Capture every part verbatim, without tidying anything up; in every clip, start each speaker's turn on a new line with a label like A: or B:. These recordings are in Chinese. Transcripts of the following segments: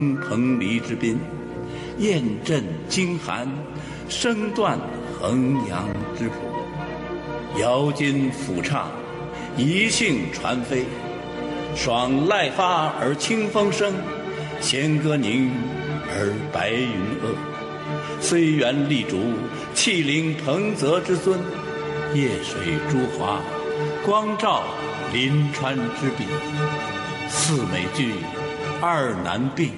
A: 彭蠡之滨，雁阵惊寒，声断衡阳之浦。遥襟甫畅，一兴传飞。爽籁发而清风生，弦歌凝而白云遏。虽园丽竹，气凌彭泽之尊。夜水朱华，光照临川之滨。四美具，二难并。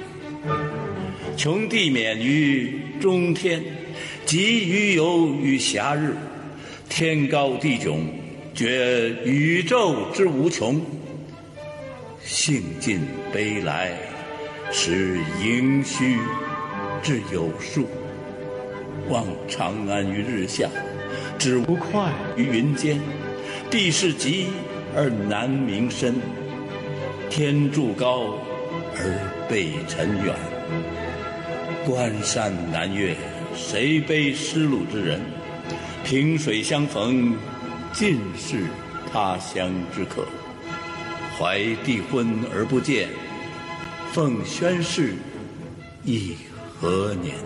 A: 穷地免于中天，极于游于暇日。天高地迥，觉宇宙之无穷。兴尽悲来，识盈虚之有数。望长安于日下，指无快于云间。地势极而南溟深，天柱高而背辰远。关山难越，谁悲失路之人？萍水相逢，尽是他乡之客。怀帝昏而不见，奉宣室亦何年？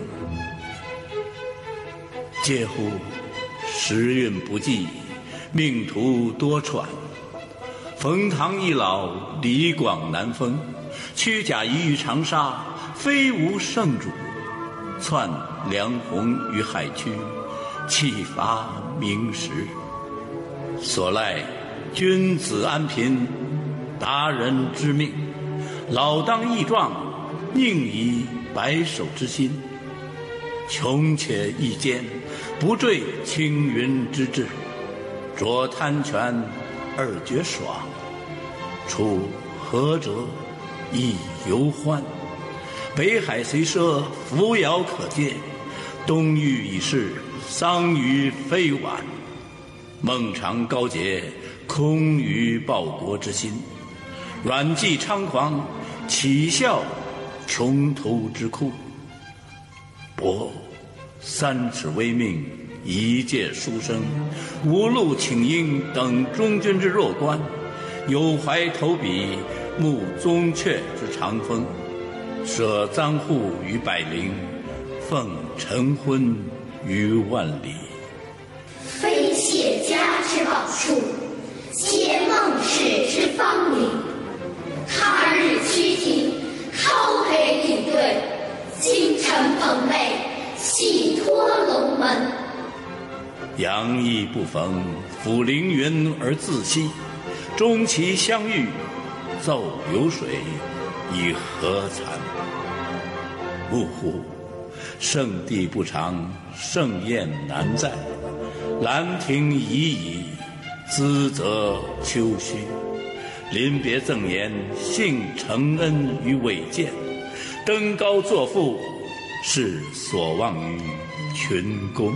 A: 嗟乎！时运不济，命途多舛。冯唐易老，李广难封。屈贾谊于长沙，非无圣主。窜梁鸿于海曲，气伐明时。所赖君子安贫，达人之命。老当益壮，宁以白首之心。穷且益坚，不坠青云之志。濯贪泉而觉爽，处涸辙亦犹欢。北海虽赊，扶摇可见。东域已逝，桑榆非晚。孟尝高洁，空余报国之心。阮籍猖狂，岂效穷途之哭？博三尺微命，一介书生。无路请缨，等中军之弱冠。有怀投笔，慕宗悫之长风。舍簪笏于百龄，奉晨昏于万里。
B: 非谢家之宝处，皆孟氏之芳邻。他日趋庭，超陪领队。京城捧袂，戏托龙门。
A: 杨意不逢，抚凌云而自惜。终其相遇，奏流水，以何惭？呜呼！圣地不长，盛宴难再。兰亭已矣，兹则丘墟。临别赠言，幸承恩于伟饯。登高作赋，是所望于群公。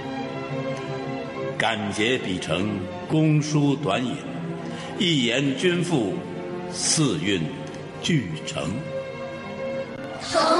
A: 感结笔成，公书短引。一言均赋，四韵俱成。
B: 成